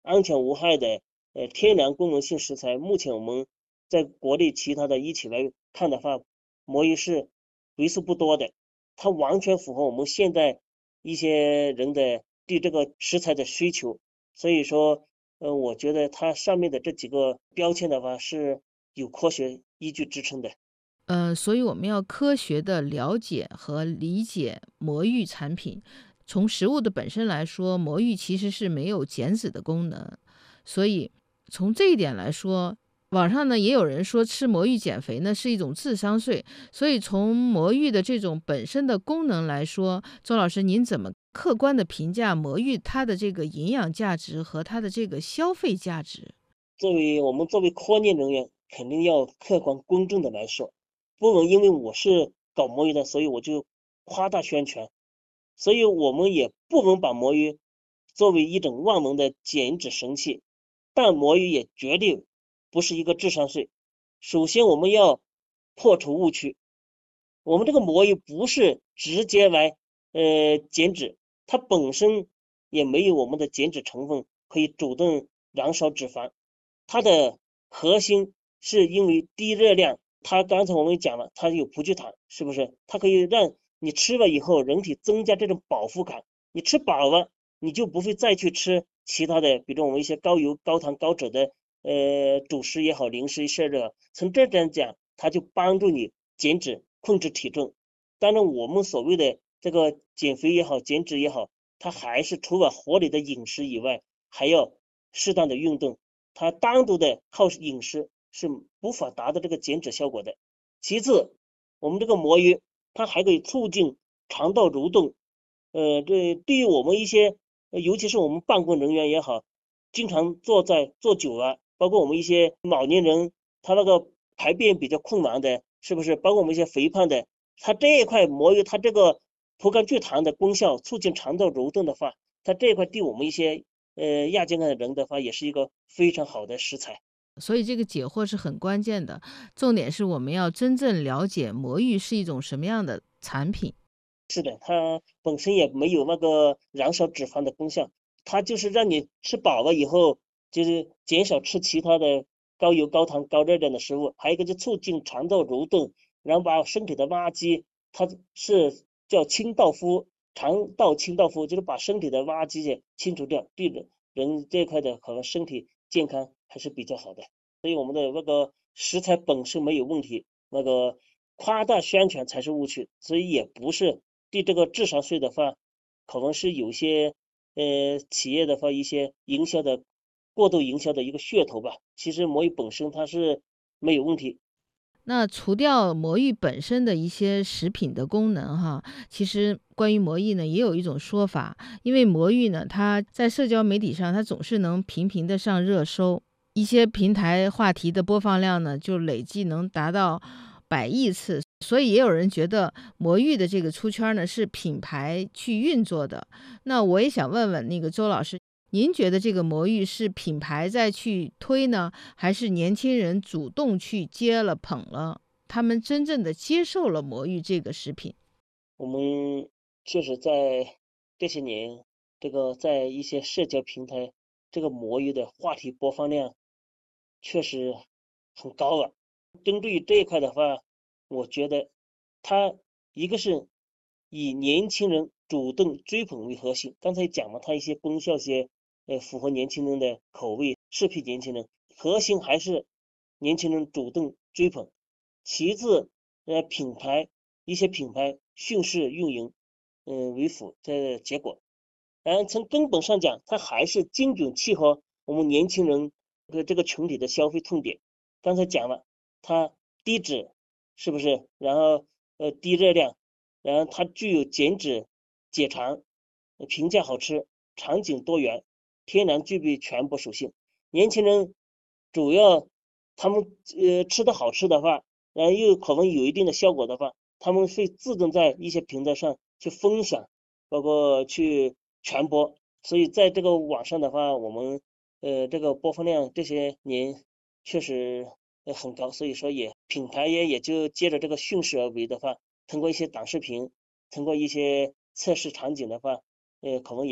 安全无害的天然功能性食材，目前我们在国内其他的一起来看的话，魔芋是为数不多的，它完全符合我们现在一些人的对这个食材的需求。所以说，我觉得它上面的这几个标签的话是有科学依据支撑的。 所以我们要科学的了解和理解魔芋产品。从食物的本身来说，魔芋其实是没有减脂的功能，所以从这一点来说，网上呢也有人说吃魔芋减肥呢是一种智商税。所以从魔芋的这种本身的功能来说，周老师您怎么客观的评价魔芋它的这个营养价值和它的这个消费价值？ 作为科研人员，肯定要客观公正的来说，不能因为我是搞魔芋的，所以我就夸大宣传。所以我们也不能把魔芋作为一种万能的减脂神器，但魔芋也绝对不是一个智商税。首先，我们要破除误区，我们这个魔芋不是直接来减脂，它本身也没有我们的减脂成分可以主动燃烧脂肪，它的核心是因为低热量，它刚才我们讲了，它有葡聚糖，是不是？它可以让你吃了以后，人体增加这种饱腹感，你吃饱了，你就不会再去吃其他的，比如我们一些高油、高糖、高脂的主食也好，零食摄入。从这点讲，它就帮助你减脂、控制体重。当然，我们所谓的这个减肥也好，减脂也好，它还是除了合理的饮食以外，还要适当的运动。它单独的靠饮食是无法达到这个减脂效果的。其次，我们这个魔芋它还可以促进肠道蠕动。对于我们一些，尤其是我们办公人员也好，经常坐久了，包括我们一些老年人，他那个排便比较困难的，是不是？包括我们一些肥胖的，它这一块魔芋，它这个葡甘聚糖的功效，促进肠道蠕动的话，它这一块对我们一些亚健康的人的话，也是一个非常好的食材。 所以这个解惑是很关键的，重点是我们要真正了解魔芋是一种什么样的产品。 是的，它本身也没有那个燃烧脂肪的功效，它就是让你吃饱了以后，就是减少吃其他的高油、高糖、高热量的食物，还有一个就促进肠道蠕动，然后把身体的垃圾，它是叫清道夫，肠道清道夫，就是把身体的垃圾给清除掉，对人这一块的可能身体健康还是比较好的。所以我们的那个食材本身没有问题，那个夸大宣传才是误区，所以也不是对这个智商税的话，可能是有些企业的话一些营销的过度营销的一个噱头吧。其实魔芋本身它是没有问题。 那除掉魔芋本身的一些食品的功能哈，其实关于魔芋呢，也有一种说法，因为魔芋呢，它在社交媒体上，它总是能频频的上热搜，一些平台话题的播放量呢，就累计能达到100亿次，所以也有人觉得魔芋的这个出圈呢，是品牌去运作的。那我也想问问那个周老师，您觉得这个魔芋是品牌在去推呢，还是年轻人主动去接了捧了，他们真正的接受了魔芋这个食品？ 我们确实在这些年，这个在一些社交平台，这个魔芋的话题播放量确实很高了。针对于这一块的话，我觉得它一个是以年轻人主动追捧为核心，刚才讲了它一些功效些，符合年轻人的口味，适配年轻人，核心还是年轻人主动追捧。其次，一些品牌训势运营，为辅的结果。然后从根本上讲，它还是精准契合我们年轻人的这个群体的消费痛点。刚才讲了，它低脂，是不是？然后低热量，然后它具有减脂、解馋、平价好吃、场景多元、天然具备全部属性。年轻人主要他们吃的好吃的话，然后又可能有一定的效果的话，他们会自动在一些平台上去分享，包括去传播。所以在这个网上的话，我们这个播放量这些年确实很高，所以说品牌也就借着这个顺势而为的话，通过一些短视频，通过一些测试场景的话，可能也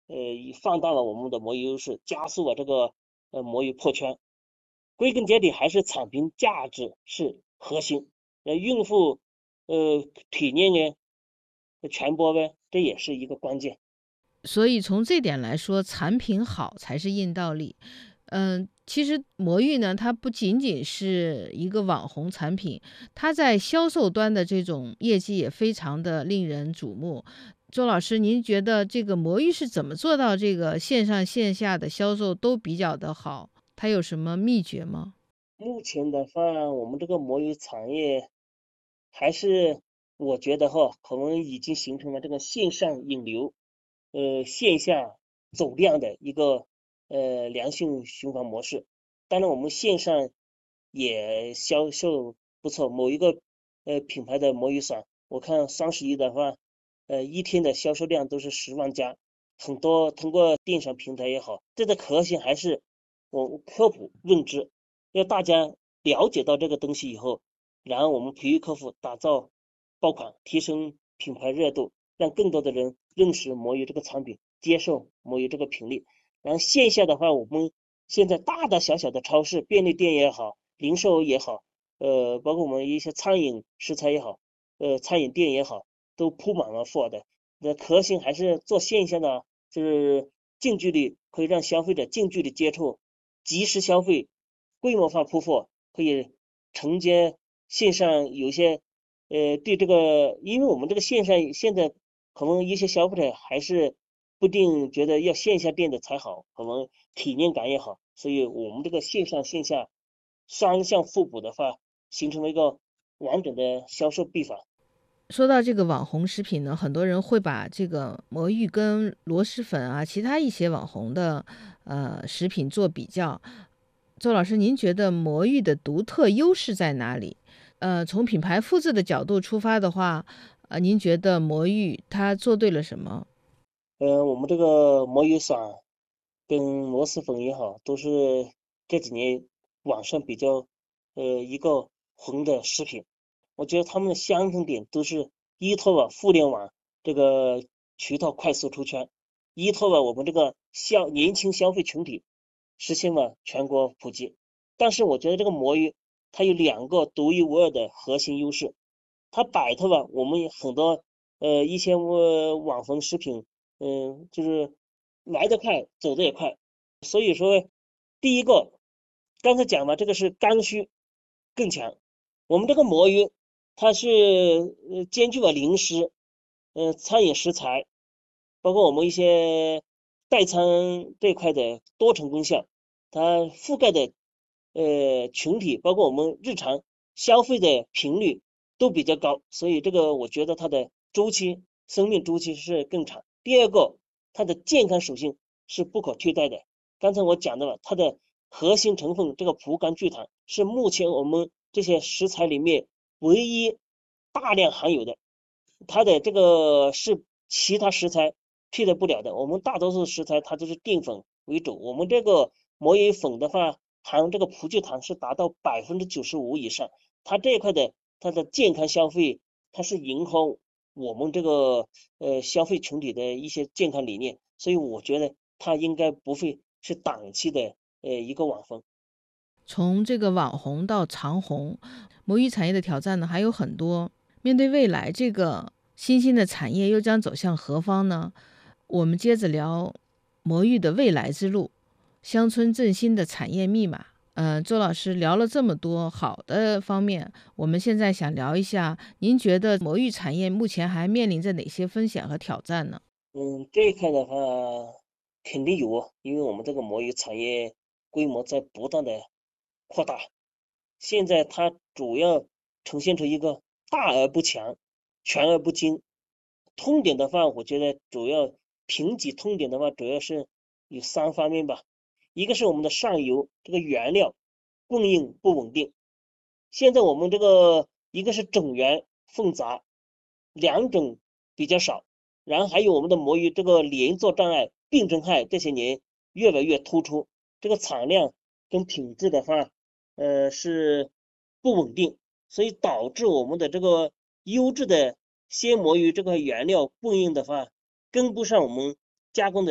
放大了我们的魔芋优势，加速了这个魔芋破圈。归根结底还是产品价值是核心，孕妇体验呢、传播呗，这也是一个关键。 所以从这点来说，产品好才是硬道理。其实魔芋呢，它不仅仅是一个网红产品，它在销售端的这种业绩也非常的令人瞩目。周老师，您觉得这个魔芋是怎么做到这个线上线下的销售都比较的好？它有什么秘诀吗？ 目前的话，我们这个魔芋产业还是我觉得哈，可能已经形成了这个线上引流，线下走量的一个良性循环模式。当然，我们线上也销售不错，某一个品牌的魔芋伞，我看双11的话，一天的销售量都是10万加，很多通过电商平台也好，这个核心还是我科普认知。要大家了解到这个东西以后，然后我们培育客户，打造爆款，提升品牌热度，让更多的人认识魔芋这个产品，接受魔芋这个品类。然后线下的话，我们现在大大小小的超市、便利店也好，零售也好，包括我们一些餐饮食材也好，餐饮店也好，都铺满了货的。那核心还是做线下的，就是近距离可以让消费者近距离接触，及时消费，规模化铺货，可以承接线上有些对这个，因为我们这个线上现在可能一些消费者还是不定觉得要线下店的才好，可能体验感也好，所以我们这个线上线下双向互补的话，形成了一个完整的销售臂法。 说到这个网红食品呢，很多人会把这个魔芋跟螺蛳粉啊，其他一些网红的食品做比较。周老师，您觉得魔芋的独特优势在哪里？从品牌复制的角度出发的话，您觉得魔芋它做对了什么？ 我们这个魔芋爽跟螺蛳粉也好，都是这几年网上比较一个红的食品。我觉得他们的相同点都是依托了互联网这个渠道快速出圈，依托了我们这个年轻消费群体，实现了全国普及。但是我觉得这个魔芋它有两个独一无二的核心优势，它摆脱了我们很多一些网红食品，就是来得快，走得也快。所以说，第一个刚才讲了，这个是刚需更强。我们这个魔芋，它是兼具了零食、餐饮食材，包括我们一些代餐这块的多重功效，它覆盖的群体，包括我们日常消费的频率都比较高，所以这个我觉得它的生命周期是更长。第二个，它的健康属性是不可替代的。刚才我讲到了它的核心成分，这个葡甘聚糖是目前我们这些食材里面唯一大量含有的，它的这个是其他食材替代不了的。我们大多数食材它都是淀粉为主，我们这个魔芋粉的话，含这个葡聚糖是达到95%以上。它这一块的它的健康消费，它是迎合我们这个消费群体的一些健康理念，所以我觉得它应该不会是短期的一个网红。 从这个网红到长红，魔芋产业的挑战呢还有很多。面对未来，这个新兴的产业又将走向何方呢？我们接着聊魔芋的未来之路，乡村振兴的产业密码。周老师聊了这么多好的方面，我们现在想聊一下，您觉得魔芋产业目前还面临着哪些风险和挑战呢？ 这一块的话肯定有啊，因为我们这个魔芋产业规模在不断的扩大，现在它主要呈现出一个大而不强，全而不精。痛点的话，我觉得主要评级痛点的话，主要是有3方面吧。一个是我们的上游这个原料供应不稳定，现在我们这个一个是种源混杂，两种比较少，然后还有我们的魔芋这个连作障碍、病虫害这些年越来越突出，这个产量跟品质的话，是不稳定，所以导致我们的这个优质的鲜魔芋这个原料供应的话，跟不上我们加工的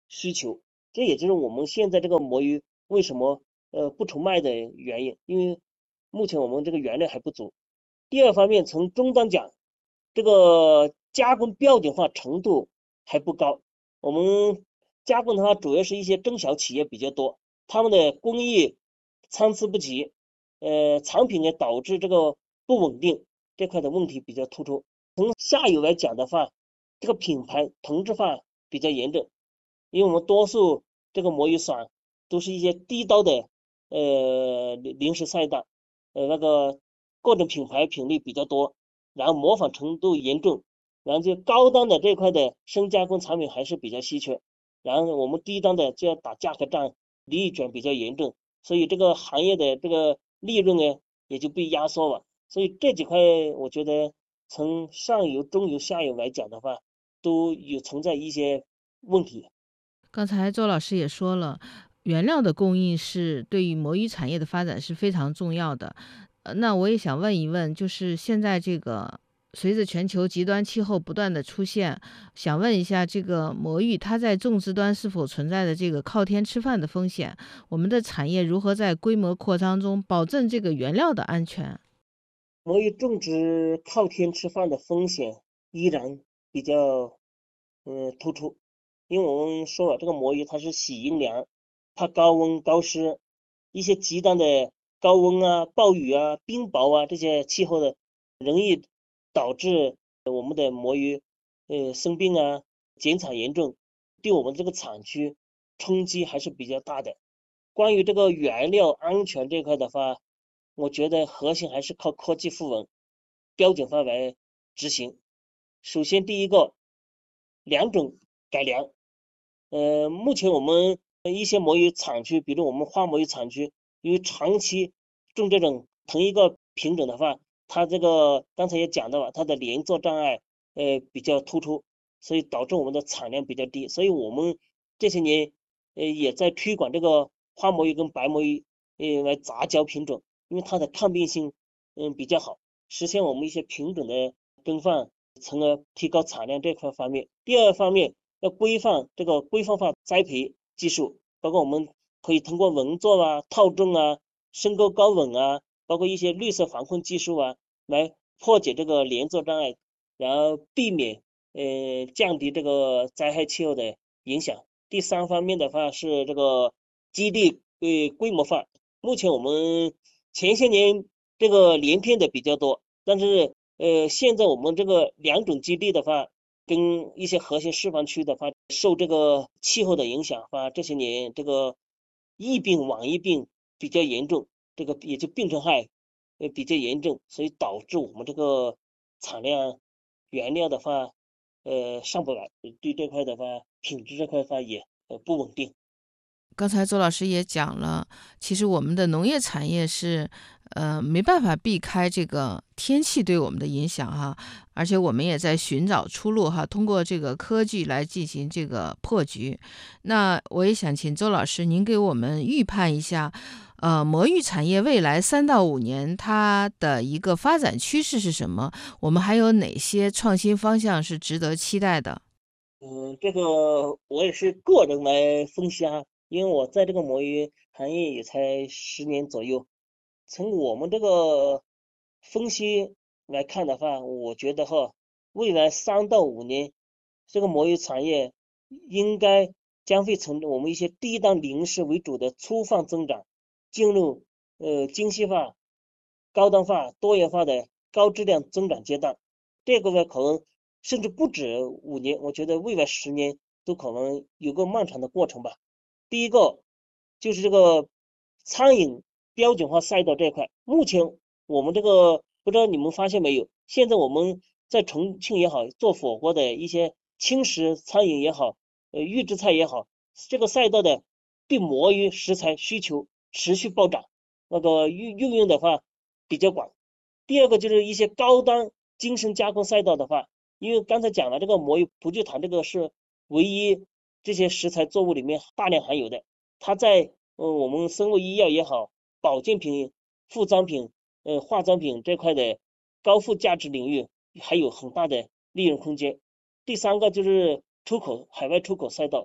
需求，这也就是我们现在这个魔芋为什么不愁卖的原因，因为目前我们这个原料还不足。第二方面，从终端讲，这个加工标准化程度还不高。我们加工的话，主要是一些中小企业比较多，他们的工艺参差不齐，产品也导致这个不稳定这块的问题比较突出。从下游来讲的话，这个品牌同质化比较严重，因为我们多数这个魔芋爽都是一些低端的零食赛道，那个各种品牌品类比较多，然后模仿程度严重，然后就高端的这块的深加工产品还是比较稀缺，然后我们低端的就要打价格战，利益卷比较严重，所以这个行业的这个利润呢也就被压缩了。所以这几块我觉得从上游、中游、下游来讲的话，都有存在一些问题。 刚才周老师也说了，原料的供应是对于魔芋产业的发展是非常重要的。那我也想问一问，就是现在这个随着全球极端气候不断的出现，想问一下，这个魔芋它在种植端是否存在的这个靠天吃饭的风险？我们的产业如何在规模扩张中保证这个原料的安全？ 魔芋种植靠天吃饭的风险依然比较突出，因为我们说了，这个魔芋它是喜阴凉，怕高温高湿，一些极端的高温啊、暴雨啊、冰雹啊这些气候的，容易导致我们的魔芋生病啊、减产严重，对我们这个产区冲击还是比较大的。关于这个原料安全这块的话，我觉得核心还是靠科技赋能、标准化来执行。首先，第一个，良种改良。目前我们一些魔芋产区，比如我们花魔芋产区，因为长期种这种同一个品种的话，它这个刚才也讲到了，它的连作障碍比较突出，所以导致我们的产量比较低。所以我们这些年也在推广这个花魔芋跟白魔芋来杂交品种，因为它的抗病性比较好，实现我们一些品种的更换，从而提高产量这块方面。第二方面，要规范化栽培技术，包括我们可以通过轮作啊、套种啊、深沟高稳啊，包括一些绿色防控技术啊，来破解这个连作障碍，然后避免降低这个灾害气候的影响。第三方面的话是这个基地规模化，目前我们前些年这个连片的比较多，但是现在我们这个两种基地的话，跟一些核心释放区的话，受这个气候的影响话，这些年这个疫病、网疫病比较严重，这个也就病虫害比较严重，所以导致我们这个产量原料的话上不来，对这块的话品质这块的话也不稳定。 刚才周老师也讲了，其实我们的农业产业是，没办法避开这个天气对我们的影响哈，而且我们也在寻找出路哈，通过这个科技来进行这个破局。那我也想请周老师，您给我们预判一下，魔芋产业未来3到5年它的一个发展趋势是什么？我们还有哪些创新方向是值得期待的？ 这个我也是个人来分析哈，因为我在这个魔芋行业也才10年左右。从我们这个分析来看的话，我觉得哈，未来3到5年，这个魔芋产业应该将会从我们一些低档零食为主的粗放增长，进入精细化、高端化、多元化的高质量增长阶段。这个呢，可能甚至不止5年，我觉得未来10年都可能有个漫长的过程吧。第一个就是这个餐饮标准化赛道这一块，目前我们这个不知道你们发现没有，现在我们在重庆也好，做火锅的一些轻食餐饮也好，预制菜也好，这个赛道的对魔芋食材需求持续暴涨，那个运用的话比较广。第二个就是一些高端精深加工赛道的话，因为刚才讲了这个魔芋不聚糖这个是唯一这些食材作物里面大量含有的，它在我们生物医药也好，保健品、副产品、化妆品这块的高附加值领域还有很大的利润空间。第三个就是海外出口赛道，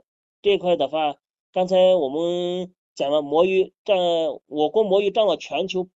这一块的话，刚才我们讲了我国魔芋占了全球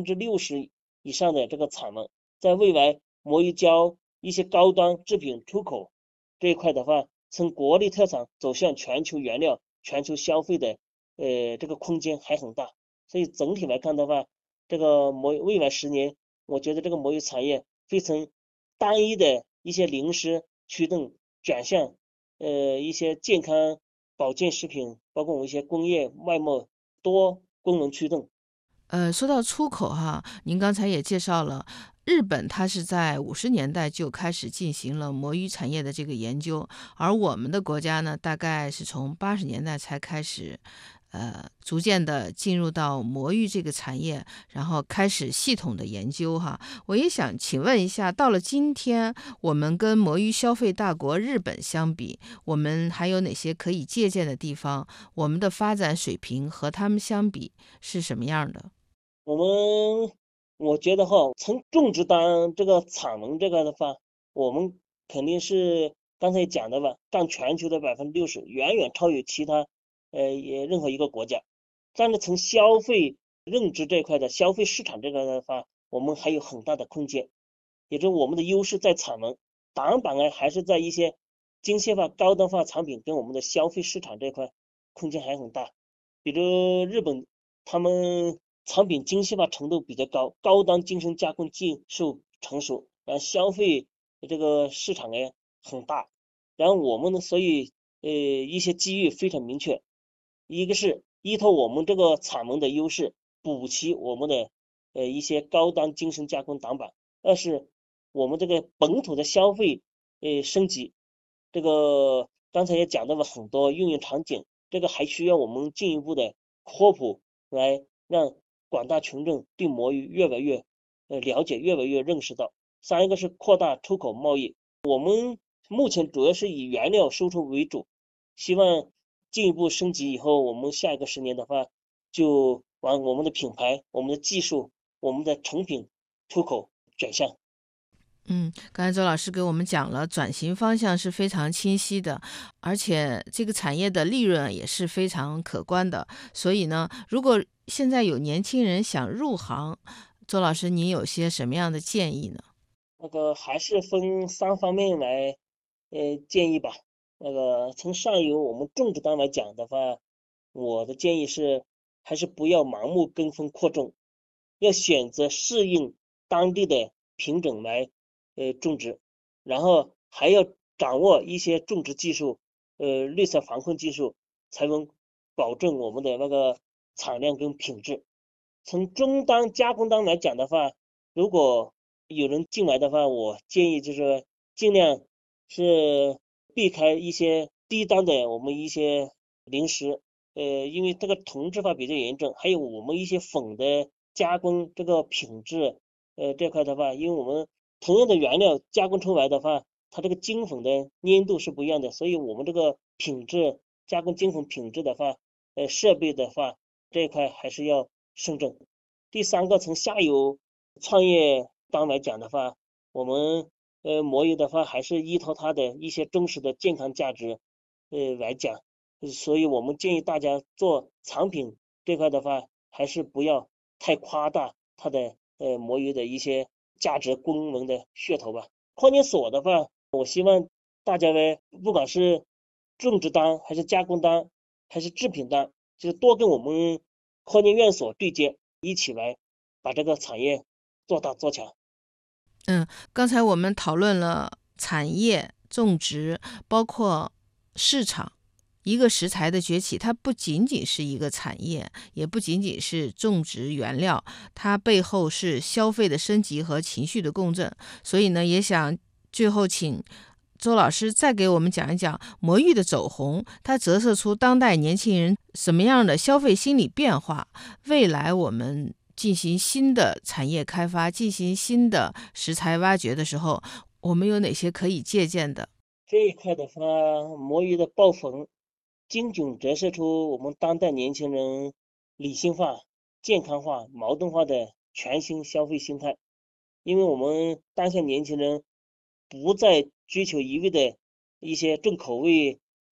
60%以上的这个产能，在未来魔芋胶一些高端制品出口这一块的话，从国内特产走向全球原料、全球消费的这个空间还很大。所以整体来看的话，这个未来10年，我觉得这个魔芋产业会从单一的一些零食驱动转向一些健康保健食品，包括我们一些工业外贸多功能驱动。 说到出口哈，您刚才也介绍了，日本它是在50年代就开始进行了魔芋产业的这个研究，而我们的国家呢，大概是从80年代才开始，逐渐的进入到魔芋这个产业，然后开始系统的研究哈。我也想请问一下，到了今天，我们跟魔芋消费大国日本相比，我们还有哪些可以借鉴的地方？我们的发展水平和他们相比是什么样的？ 我们我觉得哈，从种植单这个产能这个的话，我们肯定是刚才讲的吧，占全球的60%，远远超越其他任何一个国家。但是从消费认知这块的消费市场这个的话，我们还有很大的空间，也就是我们的优势在产能，短板呢还是在一些精细化、高端化产品跟我们的消费市场这块空间还很大。比如日本，他们产品精细化程度比较高，高端精深加工技术成熟，然后消费这个市场呢很大，然后我们呢，所以一些机遇非常明确，一个是依托我们这个产能的优势，补齐我们的一些高端精深加工短板；二是我们这个本土的消费升级，这个刚才也讲到了很多应用场景，这个还需要我们进一步的科普，来让广大群众对魔芋越来越了解，越来越认识到。三一个是扩大出口贸易，我们目前主要是以原料输出为主，希望进一步升级以后，我们下一个10年的话，就往我们的品牌、我们的技术、我们的成品出口转向。 刚才周老师给我们讲了，转型方向是非常清晰的，而且这个产业的利润也是非常可观的。所以呢，如果现在有年轻人想入行，周老师您有些什么样的建议呢？ 那个还是分3方面来建议吧。那个从上游我们种植端来讲的话，我的建议是还是不要盲目跟风扩种，要选择适应当地的品种来种植，然后还要掌握一些种植技术，绿色防控技术，才能保证我们的那个产量跟品质。从终端加工端来讲的话，如果有人进来的话，我建议就是尽量是避开一些低端的我们一些零食，因为这个同质化比较严重，还有我们一些粉的加工这个品质，这块的话，因为我们同样的原料加工出来的话，它这个精粉的粘度是不一样的，所以我们这个品质加工精粉品质的话，设备的话这一块还是要慎重。第三个，从下游创业端来讲的话，我们魔芋的话还是依托它的一些真实的健康价值来讲，所以我们建议大家做产品这块的话，还是不要太夸大它的魔芋的一些价值功能的噱头吧。矿泉水的话，我希望大家呢，不管是种植单还是加工单还是制品单，就是多跟我们矿泉所对接，一起来把这个产业做大做强。 刚才我们讨论了产业、种植，包括市场。一个食材的崛起，它不仅仅是一个产业，也不仅仅是种植原料，它背后是消费的升级和情绪的共振。所以呢，也想最后请周老师再给我们讲一讲魔芋的走红，它折射出当代年轻人什么样的消费心理变化。未来我们进行新的产业开发，进行新的食材挖掘的时候，我们有哪些可以借鉴的？ 这一块的话，魔芋的爆粉精准折射出我们当代年轻人理性化、健康化、矛盾化的全新消费心态。因为我们当下年轻人不再追求一味的一些重口味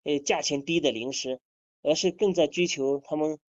价钱低的零食，而是更在追求他们